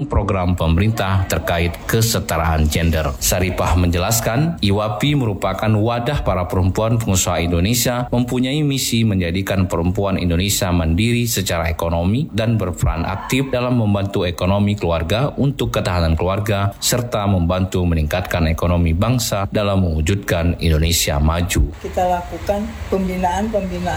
maupun program pemerintah terkait kesetaraan gender. Saripah menjelaskan, IWAPI merupakan wadah para perempuan pengusaha Indonesia mempunyai misi menjadikan perempuan Indonesia mandiri secara ekonomi dan berperan aktif dalam membantu ekonomi keluarga untuk ketahanan keluarga serta membantu meningkatkan ekonomi bangsa dalam mewujudkan Indonesia maju. Kita lakukan pembinaan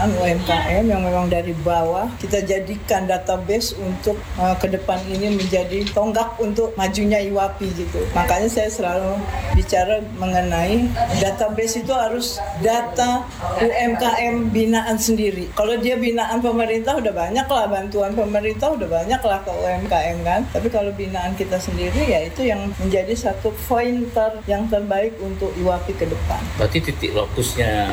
UMKM yang memang dari bawah, kita jadikan database untuk ke depan ini menjadi tonggak untuk majunya IWAPI gitu. Makanya saya selalu bicara mengenai database itu harus data UMKM binaan sendiri. Kalau dia binaan pemerintah udah banyak lah, bantuan pemerintah udah banyak lah ke UMKM kan. Tapi kalau binaan kita sendiri ya itu yang menjadi satu pointer yang terbaik untuk IWAPI ke depan. Berarti titik lokusnya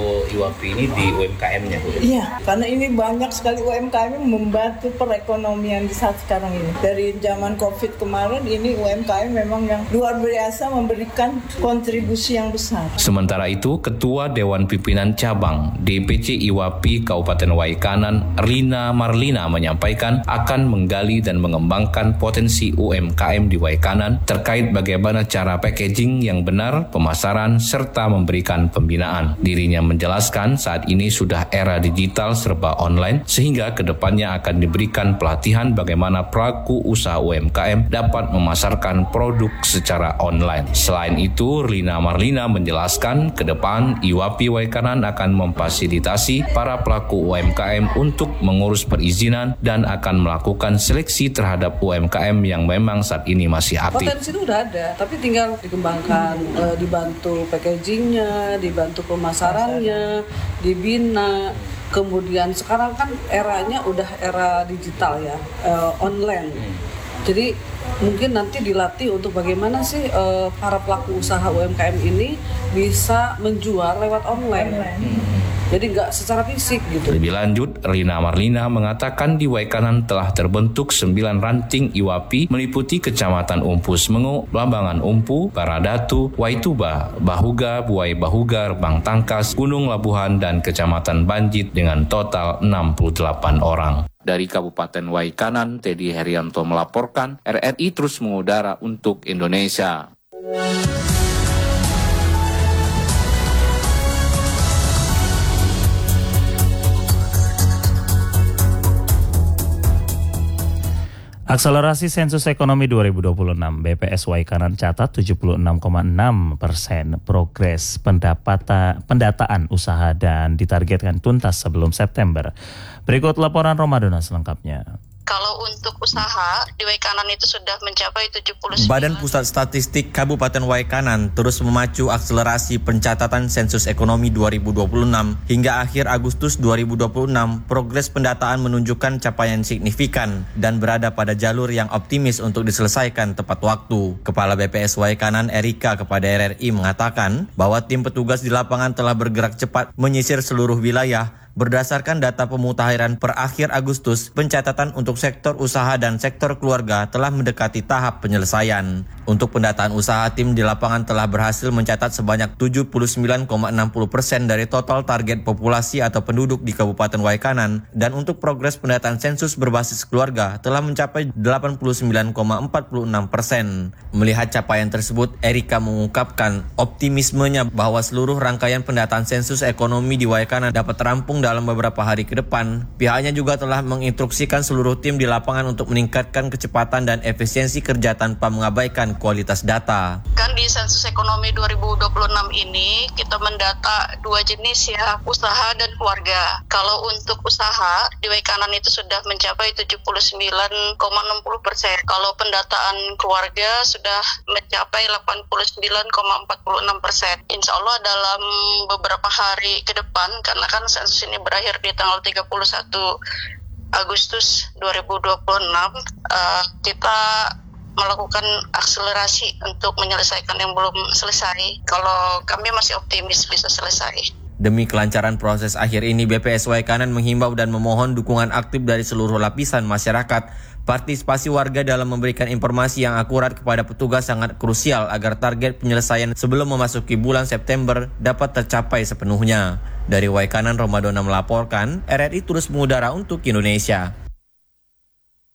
IWAPI ini di UMKM-nya, Bu? Iya, karena ini banyak sekali UMKM yang membantu perekonomian di saat sekarang ini. Dari zaman COVID kemarin, ini UMKM memang yang luar biasa memberikan kontribusi yang besar. Sementara itu, Ketua Dewan Pimpinan Cabang DPC IWAPI Kabupaten Waikanan, Rina Marlina menyampaikan akan menggali dan mengembangkan potensi UMKM di Waikanan terkait bagaimana cara packaging yang benar, pemasaran, serta memberikan pembinaan. Dirinya menjelaskan saat ini sudah era digital serba online sehingga kedepannya akan diberikan pelatihan bagaimana pelaku usaha UMKM dapat memasarkan produk secara online. Selain itu, Rina Marlina menjelaskan ke depan IWAPI Waikanan akan memfasilitasi para pelaku UMKM untuk mengurus perizinan dan akan melakukan seleksi terhadap UMKM yang memang saat ini masih aktif. Potensi itu udah ada, tapi tinggal dikembangkan, dibantu packagingnya, dibantu pemasarannya, dibina. Kemudian sekarang kan eranya udah era digital ya, online. Jadi mungkin nanti dilatih untuk bagaimana sih para pelaku usaha UMKM ini bisa menjual lewat online. Jadi nggak secara fisik gitu. Lebih lanjut, Rina Marlina mengatakan di Waikanan telah terbentuk 9 ranting IWAPI meliputi Kecamatan Umpu Semengu, Lambangan Umpu, Baradatu, Waituba, Bahuga, Buai Bahuga, Bang Tangkas, Gunung Labuhan, dan Kecamatan Banjit dengan total 68 orang. Dari Kabupaten Waikanan, Teddy Herianto melaporkan, RRI terus mengudara untuk Indonesia. Akselerasi sensus ekonomi 2026, BPS Waikanan catat 76,6% progres pendataan usaha dan ditargetkan tuntas sebelum September. Berikut laporan Romadona selengkapnya. Kalau untuk usaha di Waikanan itu sudah mencapai 79. Badan Pusat Statistik Kabupaten Waikanan terus memacu akselerasi pencatatan sensus ekonomi 2026 hingga akhir Agustus 2026. Progres pendataan menunjukkan capaian signifikan dan berada pada jalur yang optimis untuk diselesaikan tepat waktu. Kepala BPS Waikanan Erika kepada RRI mengatakan bahwa tim petugas di lapangan telah bergerak cepat menyisir seluruh wilayah. Berdasarkan data pemutakhiran per akhir Agustus, pencatatan untuk sektor usaha dan sektor keluarga telah mendekati tahap penyelesaian. Untuk pendataan usaha, tim di lapangan telah berhasil mencatat sebanyak 79,60% dari total target populasi atau penduduk di Kabupaten Waikanan, dan untuk progres pendataan sensus berbasis keluarga telah mencapai 89,46%. Melihat capaian tersebut, Erika mengungkapkan optimismenya bahwa seluruh rangkaian pendataan sensus ekonomi di Waikanan dapat terampung dalam beberapa hari ke depan. Pihaknya juga telah menginstruksikan seluruh tim di lapangan untuk meningkatkan kecepatan dan efisiensi kerja tanpa mengabaikan kualitas data. Kan di sensus ekonomi 2026 ini kita mendata 2 jenis ya, usaha dan keluarga. Kalau untuk usaha di Waikanan itu sudah mencapai 79,60%. Kalau pendataan keluarga sudah mencapai 89,46%. Insya Allah dalam beberapa hari ke depan, karena kan sensus ini berakhir di tanggal 31 Agustus 2026, kita melakukan akselerasi untuk menyelesaikan yang belum selesai. Kalau kami masih optimis bisa selesai. Demi kelancaran proses akhir ini, BPS Waikanan menghimbau dan memohon dukungan aktif dari seluruh lapisan masyarakat. Partisipasi warga dalam memberikan informasi yang akurat kepada petugas sangat krusial agar target penyelesaian sebelum memasuki bulan September dapat tercapai sepenuhnya. Dari Waikanan, Romadona melaporkan, RRI terus mengudara untuk Indonesia.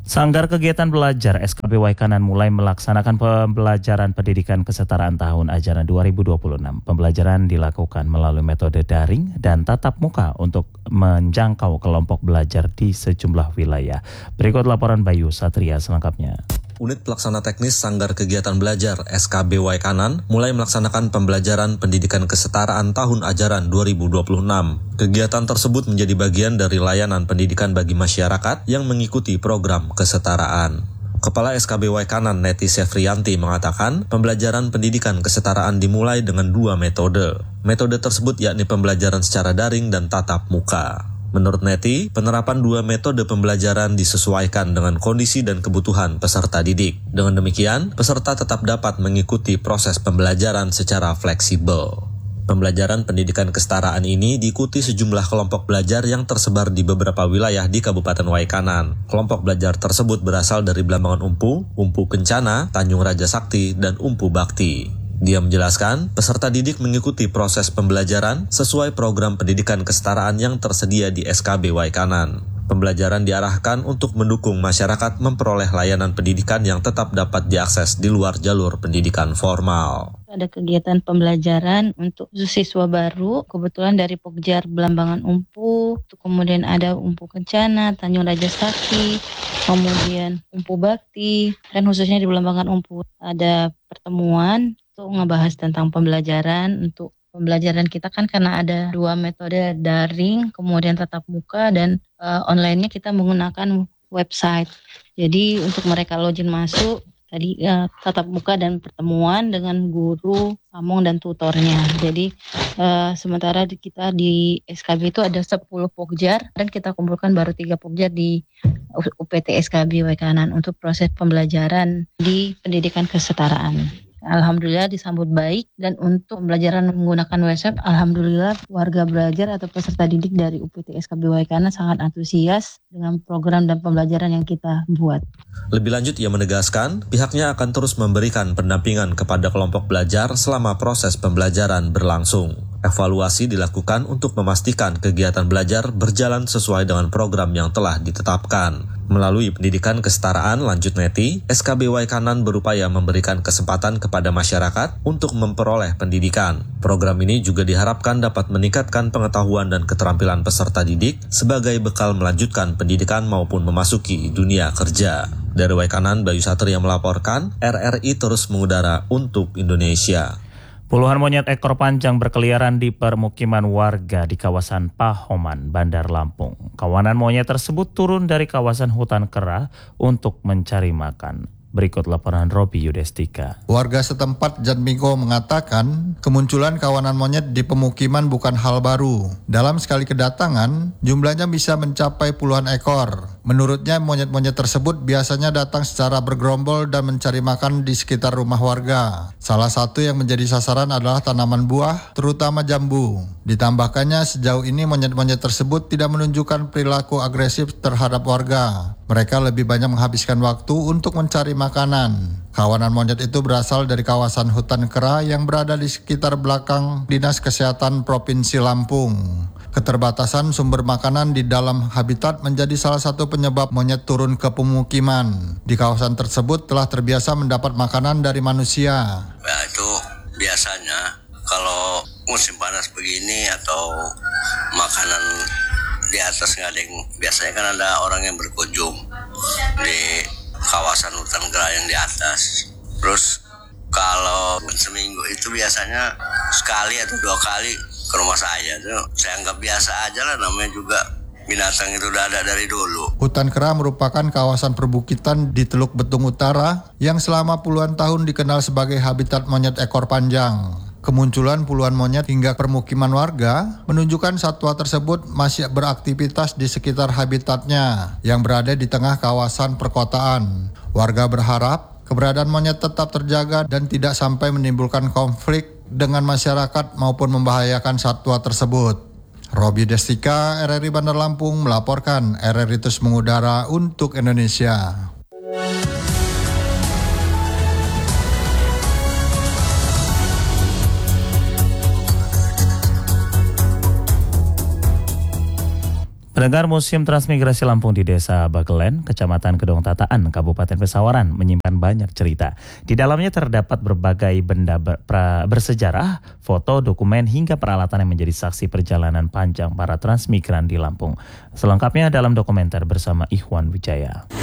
Sanggar Kegiatan Belajar SKB Waikanan mulai melaksanakan pembelajaran pendidikan kesetaraan tahun ajaran 2026. Pembelajaran dilakukan melalui metode daring dan tatap muka untuk menjangkau kelompok belajar di sejumlah wilayah. Berikut laporan Bayu Satria selengkapnya. Unit Pelaksana Teknis Sanggar Kegiatan Belajar SKB Waikanan mulai melaksanakan pembelajaran pendidikan kesetaraan tahun ajaran 2026. Kegiatan tersebut menjadi bagian dari layanan pendidikan bagi masyarakat yang mengikuti program kesetaraan. Kepala SKB Waikanan Neti Sefrianti mengatakan pembelajaran pendidikan kesetaraan dimulai dengan 2 metode. Metode tersebut yakni pembelajaran secara daring dan tatap muka. Menurut Neti, penerapan 2 metode pembelajaran disesuaikan dengan kondisi dan kebutuhan peserta didik. Dengan demikian, peserta tetap dapat mengikuti proses pembelajaran secara fleksibel. Pembelajaran pendidikan kesetaraan ini diikuti sejumlah kelompok belajar yang tersebar di beberapa wilayah di Kabupaten Waikanan. Kelompok belajar tersebut berasal dari Blambangan Umpu, Umpu Kencana, Tanjung Raja Sakti, dan Umpu Bakti. Dia menjelaskan, peserta didik mengikuti proses pembelajaran sesuai program pendidikan kesetaraan yang tersedia di SKB Waikanan. Pembelajaran diarahkan untuk mendukung masyarakat memperoleh layanan pendidikan yang tetap dapat diakses di luar jalur pendidikan formal. Ada kegiatan pembelajaran untuk siswa baru, kebetulan dari Pokjar Blambangan Umpu, kemudian ada Umpu Kencana, Tanjung Raja Sakti, kemudian Umpu Bakti, dan khususnya di Blambangan Umpu ada pertemuan untuk ngebahas tentang pembelajaran. Untuk pembelajaran kita kan karena ada 2 metode daring, kemudian tatap muka, dan online-nya kita menggunakan website. Jadi untuk mereka login masuk, tadi tatap muka dan pertemuan dengan guru, pamong, dan tutornya. Jadi sementara kita di SKB itu ada 10 pokjar dan kita kumpulkan baru 3 pokjar di UPT SKB Waikanan untuk proses pembelajaran di pendidikan kesetaraan. Alhamdulillah disambut baik, dan untuk pembelajaran menggunakan website, alhamdulillah warga belajar atau peserta didik dari UPT SKB Waikanan sangat antusias dengan program dan pembelajaran yang kita buat. Lebih lanjut, ia menegaskan pihaknya akan terus memberikan pendampingan kepada kelompok belajar selama proses pembelajaran berlangsung. Evaluasi dilakukan untuk memastikan kegiatan belajar berjalan sesuai dengan program yang telah ditetapkan. Melalui pendidikan kesetaraan, lanjut Neti, SKB Waikanan berupaya memberikan kesempatan kepada masyarakat untuk memperoleh pendidikan. Program ini juga diharapkan dapat meningkatkan pengetahuan dan keterampilan peserta didik sebagai bekal melanjutkan pendidikan maupun memasuki dunia kerja. Dari Waikanan, Bayu Satria melaporkan, RRI terus mengudara untuk Indonesia. Puluhan monyet ekor panjang berkeliaran di permukiman warga di kawasan Pahoman, Bandar Lampung. Kawanan monyet tersebut turun dari kawasan hutan kera untuk mencari makan. Berikut laporan Robi Yudestika. Warga setempat Jatmiko mengatakan kemunculan kawanan monyet di pemukiman bukan hal baru. Dalam sekali kedatangan, jumlahnya bisa mencapai puluhan ekor. Menurutnya, monyet-monyet tersebut biasanya datang secara bergerombol dan mencari makan di sekitar rumah warga. Salah satu yang menjadi sasaran adalah tanaman buah, terutama jambu. Ditambahkannya, sejauh ini monyet-monyet tersebut tidak menunjukkan perilaku agresif terhadap warga. Mereka lebih banyak menghabiskan waktu untuk mencari makanan. Kawanan monyet itu berasal dari kawasan hutan kera yang berada di sekitar belakang Dinas Kesehatan Provinsi Lampung. Keterbatasan sumber makanan di dalam habitat menjadi salah satu penyebab monyet turun ke pemukiman. Di kawasan tersebut telah terbiasa mendapat makanan dari manusia. Ya, itu biasanya kalau musim panas begini atau makanan di atas nggak ada yang, biasanya kan ada orang yang berkunjung di kawasan hutan kera yang di atas. Terus kalau seminggu itu biasanya sekali atau 2 kali ke rumah saya tuh, saya anggap biasa aja lah, namanya juga binatang itu udah ada dari dulu. Hutan kera merupakan kawasan perbukitan di Teluk Betung Utara yang selama puluhan tahun dikenal sebagai habitat monyet ekor panjang. Kemunculan puluhan monyet hingga permukiman warga menunjukkan satwa tersebut masih beraktivitas di sekitar habitatnya yang berada di tengah kawasan perkotaan. Warga berharap keberadaan monyet tetap terjaga dan tidak sampai menimbulkan konflik dengan masyarakat maupun membahayakan satwa tersebut. Robi Destika, RRI Bandar Lampung melaporkan. RRI terus mengudara untuk Indonesia. Pendengar, Museum Transmigrasi Lampung di Desa Bagelen, Kecamatan Kedong Tataan, Kabupaten Pesawaran menyimpan banyak cerita. Di dalamnya terdapat berbagai benda bersejarah, foto, dokumen, hingga peralatan yang menjadi saksi perjalanan panjang para transmigran di Lampung. Selengkapnya dalam dokumenter bersama Ikhwan Wijaya.